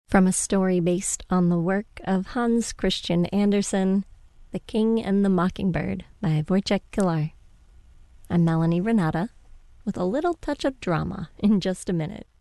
From a story based on the work of Hans Christian Andersen, The King and the Mockingbird by Wojciech Kilar. I'm Melanie Renata, with a little touch of drama in just a minute.